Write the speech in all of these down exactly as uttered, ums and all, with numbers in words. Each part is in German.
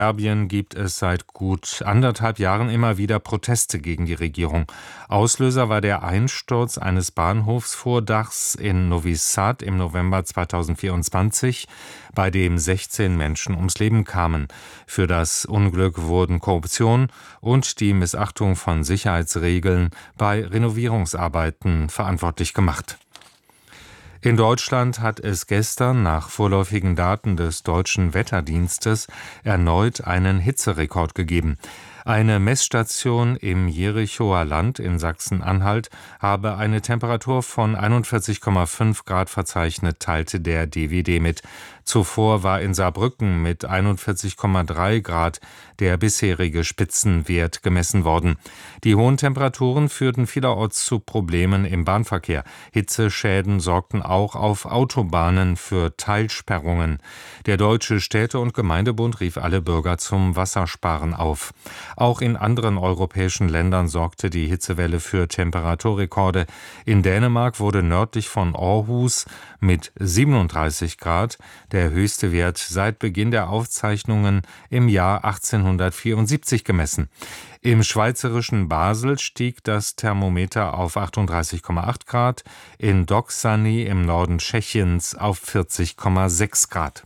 Serbien gibt es seit gut anderthalb Jahren immer wieder Proteste gegen die Regierung. Auslöser war der Einsturz eines Bahnhofsvordachs in Novi Sad im November zweitausendvierundzwanzig, bei dem sechzehn Menschen ums Leben kamen. Für das Unglück wurden Korruption und die Missachtung von Sicherheitsregeln bei Renovierungsarbeiten verantwortlich gemacht. In Deutschland hat es gestern nach vorläufigen Daten des Deutschen Wetterdienstes erneut einen Hitzerekord gegeben. Eine Messstation im Jerichoer Land in Sachsen-Anhalt habe eine Temperatur von einundvierzig Komma fünf Grad verzeichnet, teilte der D W D mit. Zuvor war in Saarbrücken mit einundvierzig Komma drei Grad der bisherige Spitzenwert gemessen worden. Die hohen Temperaturen führten vielerorts zu Problemen im Bahnverkehr. Hitzeschäden sorgten auch auf Autobahnen für Teilsperrungen. Der Deutsche Städte- und Gemeindebund rief alle Bürger zum Wassersparen auf. Auch in anderen europäischen Ländern sorgte die Hitzewelle für Temperaturrekorde. In Dänemark wurde nördlich von Aarhus mit siebenunddreißig Grad der höchste Wert seit Beginn der Aufzeichnungen im Jahr achtzehnhundertvierundsiebzig gemessen. Im schweizerischen Basel stieg das Thermometer auf achtunddreißig Komma acht Grad, in Doksani im Norden Tschechiens auf vierzig Komma sechs Grad.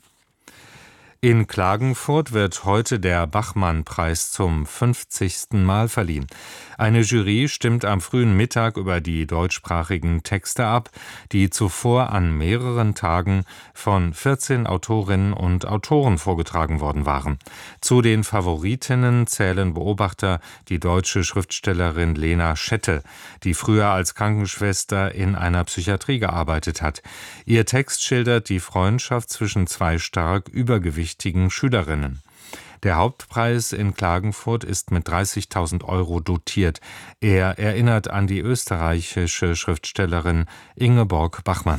In Klagenfurt wird heute der Bachmann-Preis zum fünfzigsten Mal verliehen. Eine Jury stimmt am frühen Mittag über die deutschsprachigen Texte ab, die zuvor an mehreren Tagen von vierzehn Autorinnen und Autoren vorgetragen worden waren. Zu den Favoritinnen zählen Beobachter die deutsche Schriftstellerin Lena Schette, die früher als Krankenschwester in einer Psychiatrie gearbeitet hat. Ihr Text schildert die Freundschaft zwischen zwei stark übergewichtigen Schülerinnen. Der Hauptpreis in Klagenfurt ist mit dreißigtausend Euro dotiert. Er erinnert an die österreichische Schriftstellerin Ingeborg Bachmann.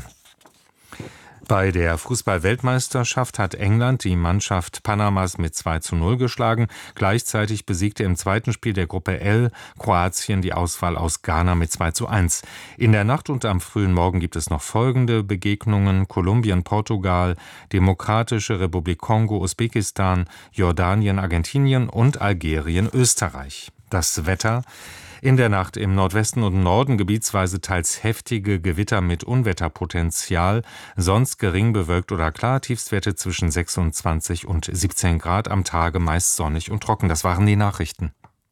Bei der Fußball-Weltmeisterschaft hat England die Mannschaft Panamas mit zwei zu null geschlagen. Gleichzeitig besiegte im zweiten Spiel der Gruppe L Kroatien die Auswahl aus Ghana mit zwei zu eins. In der Nacht und am frühen Morgen gibt es noch folgende Begegnungen: Kolumbien, Portugal, Demokratische Republik Kongo, Usbekistan, Jordanien, Argentinien und Algerien, Österreich. Das Wetter: In der Nacht im Nordwesten und Norden gebietsweise teils heftige Gewitter mit Unwetterpotenzial, sonst gering bewölkt oder klar, Tiefstwerte zwischen sechsundzwanzig und siebzehn Grad, am Tage meist sonnig und trocken. Das waren die Nachrichten.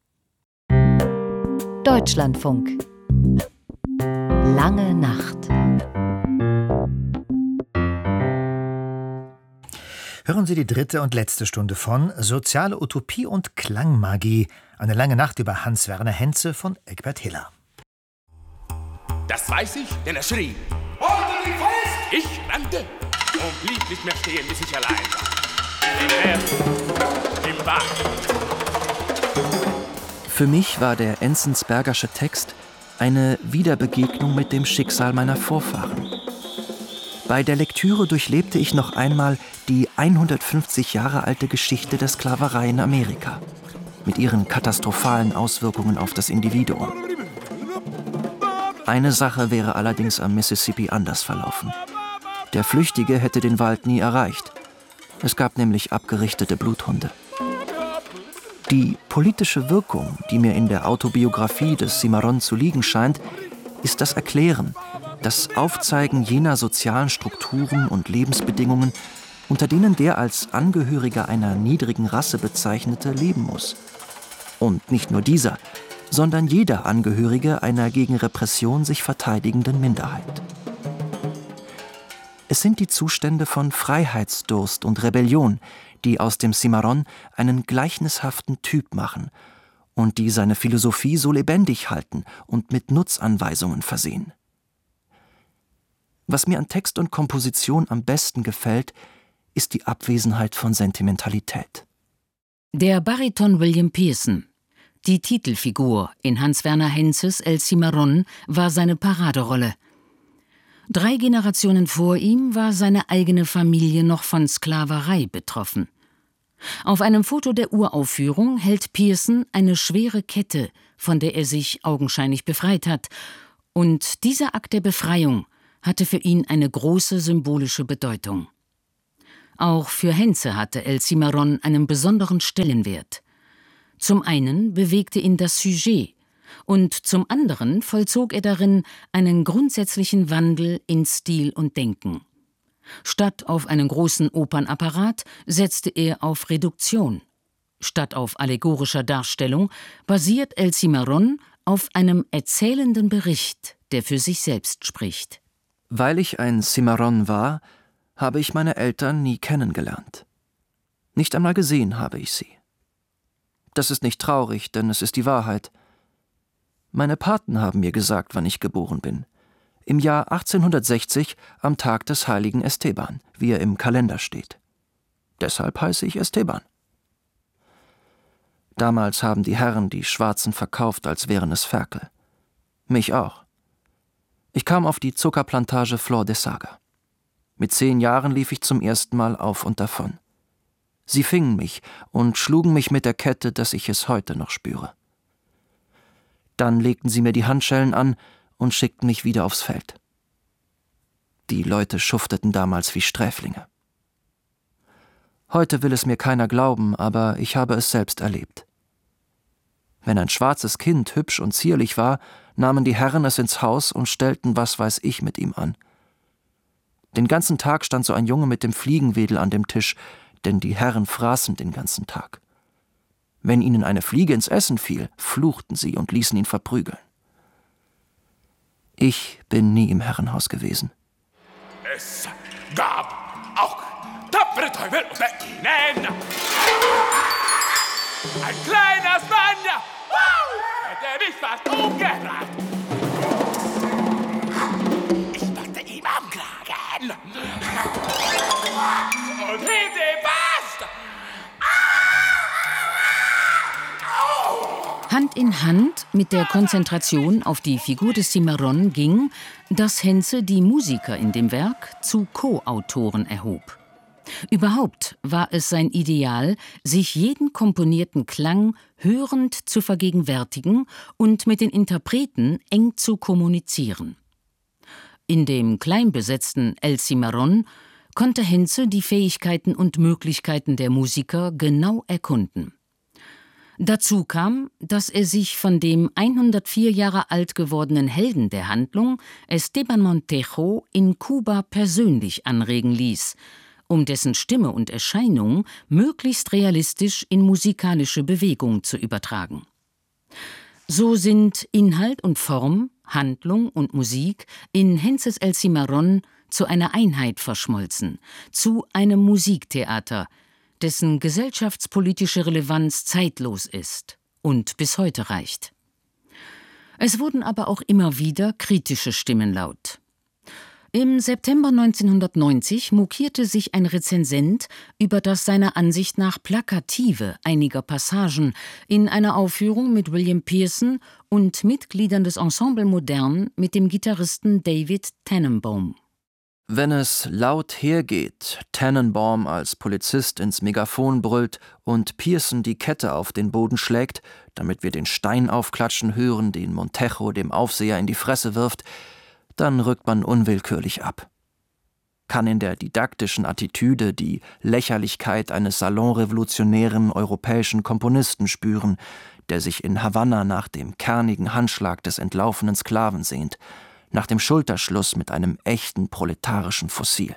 Deutschlandfunk. Lange Nacht. Hören Sie die dritte und letzte Stunde von Soziale Utopie und Klangmagie. Eine lange Nacht über Hans-Werner Henze von Egbert Hiller. Das weiß ich, denn er schrie: Haltet ihn fest! Ich rannte und blieb nicht mehr stehen, bis ich allein war. Im Wald. Für mich war der Enzensbergersche Text eine Wiederbegegnung mit dem Schicksal meiner Vorfahren. Bei der Lektüre durchlebte ich noch einmal die hundertfünfzig Jahre alte Geschichte der Sklaverei in Amerika mit ihren katastrophalen Auswirkungen auf das Individuum. Eine Sache wäre allerdings am Mississippi anders verlaufen. Der Flüchtige hätte den Wald nie erreicht. Es gab nämlich abgerichtete Bluthunde. Die politische Wirkung, die mir in der Autobiografie des Cimarron zu liegen scheint, ist das Erklären, das Aufzeigen jener sozialen Strukturen und Lebensbedingungen, unter denen der als Angehöriger einer niedrigen Rasse bezeichnete leben muss. Und nicht nur dieser, sondern jeder Angehörige einer gegen Repression sich verteidigenden Minderheit. Es sind die Zustände von Freiheitsdurst und Rebellion, die aus dem Cimarron einen gleichnishaften Typ machen und die seine Philosophie so lebendig halten und mit Nutzanweisungen versehen. Was mir an Text und Komposition am besten gefällt, ist die Abwesenheit von Sentimentalität. Der Bariton William Pearson, die Titelfigur in Hans-Werner Henzes El Cimarron, war seine Paraderolle. Drei Generationen vor ihm war seine eigene Familie noch von Sklaverei betroffen. Auf einem Foto der Uraufführung hält Pearson eine schwere Kette, von der er sich augenscheinlich befreit hat. Und dieser Akt der Befreiung hatte für ihn eine große symbolische Bedeutung. Auch für Henze hatte El Cimarrón einen besonderen Stellenwert. Zum einen bewegte ihn das Sujet und zum anderen vollzog er darin einen grundsätzlichen Wandel in Stil und Denken. Statt auf einen großen Opernapparat setzte er auf Reduktion. Statt auf allegorischer Darstellung basiert El Cimarrón auf einem erzählenden Bericht, der für sich selbst spricht. Weil ich ein Cimarrón war, habe ich meine Eltern nie kennengelernt. Nicht einmal gesehen habe ich sie. Das ist nicht traurig, denn es ist die Wahrheit. Meine Paten haben mir gesagt, wann ich geboren bin. Im Jahr achtzehnhundertsechzig am Tag des heiligen Esteban, wie er im Kalender steht. Deshalb heiße ich Esteban. Damals haben die Herren die Schwarzen verkauft, als wären es Ferkel. Mich auch. Ich kam auf die Zuckerplantage Flor de Saga. Mit zehn Jahren lief ich zum ersten Mal auf und davon. Sie fingen mich und schlugen mich mit der Kette, dass ich es heute noch spüre. Dann legten sie mir die Handschellen an und schickten mich wieder aufs Feld. Die Leute schufteten damals wie Sträflinge. Heute will es mir keiner glauben, aber ich habe es selbst erlebt. Wenn ein schwarzes Kind hübsch und zierlich war, nahmen die Herren es ins Haus und stellten was weiß ich mit ihm an. Den ganzen Tag stand so ein Junge mit dem Fliegenwedel an dem Tisch, denn die Herren fraßen den ganzen Tag. Wenn ihnen eine Fliege ins Essen fiel, fluchten sie und ließen ihn verprügeln. Ich bin nie im Herrenhaus gewesen. Es gab auch tapfere Teufel unter ihnen. Ein kleiner Spanier, wow, hätte mich fast umgebracht. Ich packte ihm am Kragen und hielt ihn fast. Hand in Hand mit der Konzentration auf die Figur des Cimarrón ging, dass Henze die Musiker in dem Werk zu Co-Autoren erhob. Überhaupt war es sein Ideal, sich jeden komponierten Klang hörend zu vergegenwärtigen und mit den Interpreten eng zu kommunizieren. In dem klein besetzten El Cimarrón konnte Henze die Fähigkeiten und Möglichkeiten der Musiker genau erkunden. Dazu kam, dass er sich von dem hundertvier Jahre alt gewordenen Helden der Handlung, Esteban Montejo, in Kuba persönlich anregen ließ, um dessen Stimme und Erscheinung möglichst realistisch in musikalische Bewegung zu übertragen. So sind Inhalt und Form, Handlung und Musik in Henzes El Cimarrón zu einer Einheit verschmolzen, zu einem Musiktheater, dessen gesellschaftspolitische Relevanz zeitlos ist und bis heute reicht. Es wurden aber auch immer wieder kritische Stimmen laut. Im September neunzehnhundertneunzig mokierte sich ein Rezensent über das seiner Ansicht nach Plakative einiger Passagen in einer Aufführung mit William Pearson und Mitgliedern des Ensemble Modern mit dem Gitarristen David Tannenbaum. Wenn es laut hergeht, Tannenbaum als Polizist ins Megafon brüllt und Pearson die Kette auf den Boden schlägt, damit wir den Stein aufklatschen hören, den Montejo dem Aufseher in die Fresse wirft, dann rückt man unwillkürlich ab. Kann in der didaktischen Attitüde die Lächerlichkeit eines salonrevolutionären europäischen Komponisten spüren, der sich in Havanna nach dem kernigen Handschlag des entlaufenen Sklaven sehnt, nach dem Schulterschluss mit einem echten proletarischen Fossil.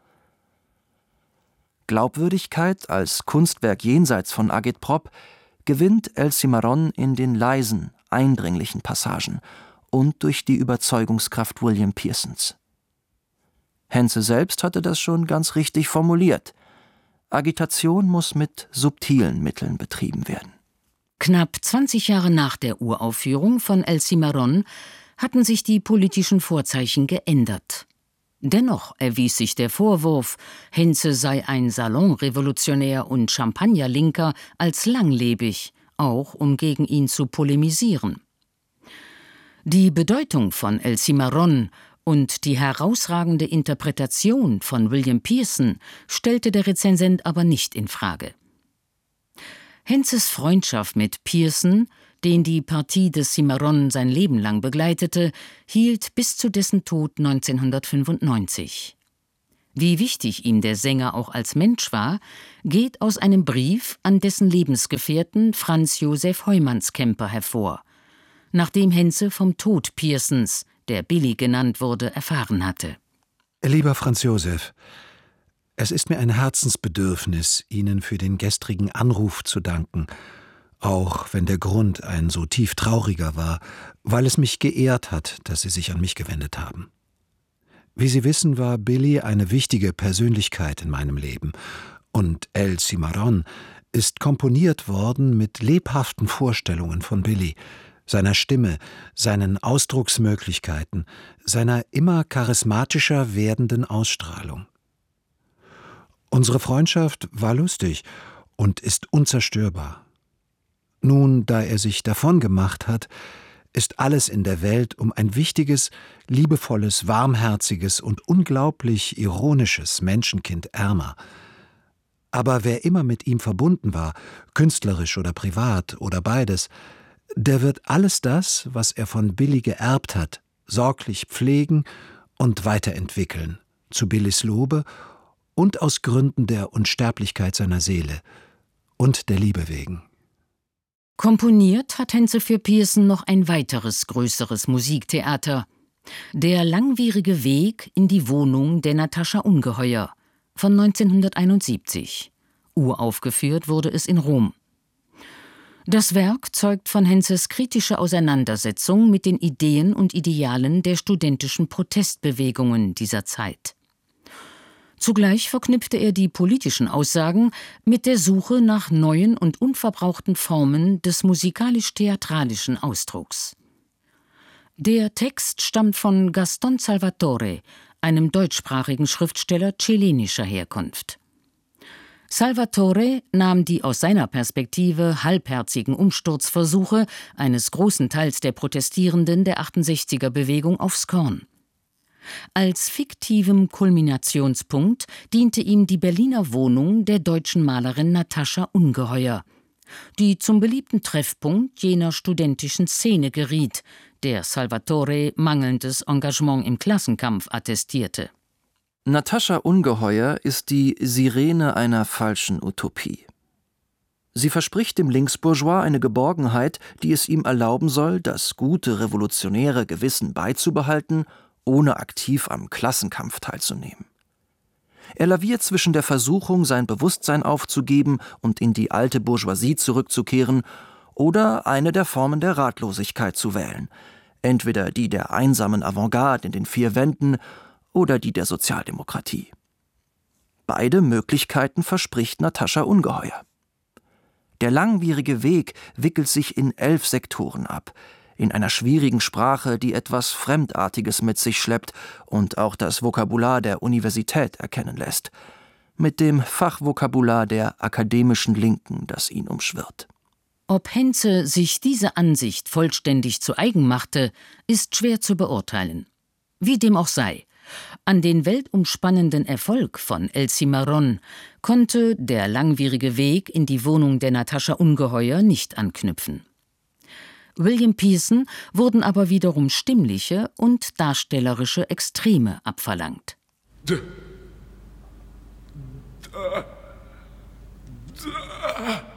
Glaubwürdigkeit als Kunstwerk jenseits von Agitprop gewinnt El Cimarrón in den leisen, eindringlichen Passagen und durch die Überzeugungskraft William Pearsons. Henze selbst hatte das schon ganz richtig formuliert. Agitation muss mit subtilen Mitteln betrieben werden. Knapp zwanzig Jahre nach der Uraufführung von El Cimarrón hatten sich die politischen Vorzeichen geändert. Dennoch erwies sich der Vorwurf, Henze sei ein Salonrevolutionär und Champagnerlinker, als langlebig, auch um gegen ihn zu polemisieren. Die Bedeutung von El Cimarrón und die herausragende Interpretation von William Pearson stellte der Rezensent aber nicht in Frage. Henzes Freundschaft mit Pearson, den die Partie des Cimarrón sein Leben lang begleitete, hielt bis zu dessen Tod neunzehnhundertfünfundneunzig. Wie wichtig ihm der Sänger auch als Mensch war, geht aus einem Brief an dessen Lebensgefährten Franz Josef Heumanns-Kemper hervor, nachdem Henze vom Tod Pearsons, der Billy genannt wurde, erfahren hatte. Lieber Franz Josef, es ist mir ein Herzensbedürfnis, Ihnen für den gestrigen Anruf zu danken, auch wenn der Grund ein so tief trauriger war, weil es mich geehrt hat, dass Sie sich an mich gewendet haben. Wie Sie wissen, war Billy eine wichtige Persönlichkeit in meinem Leben, und El Cimarrón ist komponiert worden mit lebhaften Vorstellungen von Billy, seiner Stimme, seinen Ausdrucksmöglichkeiten, seiner immer charismatischer werdenden Ausstrahlung. Unsere Freundschaft war lustig und ist unzerstörbar. Nun, da er sich davongemacht hat, ist alles in der Welt um ein wichtiges, liebevolles, warmherziges und unglaublich ironisches Menschenkind ärmer. Aber wer immer mit ihm verbunden war, künstlerisch oder privat oder beides, der wird alles das, was er von Billy geerbt hat, sorglich pflegen und weiterentwickeln, zu Billys Lobe und aus Gründen der Unsterblichkeit seiner Seele und der Liebe wegen. Komponiert hat Henze für Pearson noch ein weiteres größeres Musiktheater: Der langwierige Weg in die Wohnung der Natascha Ungeheuer von neunzehnhunderteinundsiebzig. Uraufgeführt wurde es in Rom. Das Werk zeugt von Henzes kritischer Auseinandersetzung mit den Ideen und Idealen der studentischen Protestbewegungen dieser Zeit. Zugleich verknüpfte er die politischen Aussagen mit der Suche nach neuen und unverbrauchten Formen des musikalisch-theatralischen Ausdrucks. Der Text stammt von Gaston Salvatore, einem deutschsprachigen Schriftsteller chilenischer Herkunft. Salvatore nahm die aus seiner Perspektive halbherzigen Umsturzversuche eines großen Teils der Protestierenden der achtundsechziger-Bewegung aufs Korn. Als fiktivem Kulminationspunkt diente ihm die Berliner Wohnung der deutschen Malerin Natascha Ungeheuer, die zum beliebten Treffpunkt jener studentischen Szene geriet, der Salvatore mangelndes Engagement im Klassenkampf attestierte. Natascha Ungeheuer ist die Sirene einer falschen Utopie. Sie verspricht dem Linksbourgeois eine Geborgenheit, die es ihm erlauben soll, das gute revolutionäre Gewissen beizubehalten, ohne aktiv am Klassenkampf teilzunehmen. Er laviert zwischen der Versuchung, sein Bewusstsein aufzugeben und in die alte Bourgeoisie zurückzukehren, oder eine der Formen der Ratlosigkeit zu wählen, entweder die der einsamen Avantgarde in den vier Wänden oder die der Sozialdemokratie. Beide Möglichkeiten verspricht Natascha Ungeheuer. Der langwierige Weg wickelt sich in elf Sektoren ab, in einer schwierigen Sprache, die etwas Fremdartiges mit sich schleppt und auch das Vokabular der Universität erkennen lässt, mit dem Fachvokabular der akademischen Linken, das ihn umschwirrt. Ob Henze sich diese Ansicht vollständig zu eigen machte, ist schwer zu beurteilen. Wie dem auch sei, an den weltumspannenden Erfolg von El Cimarrón konnte der langwierige Weg in die Wohnung der Natascha Ungeheuer nicht anknüpfen. William Pearson wurden aber wiederum stimmliche und darstellerische Extreme abverlangt. D da, da.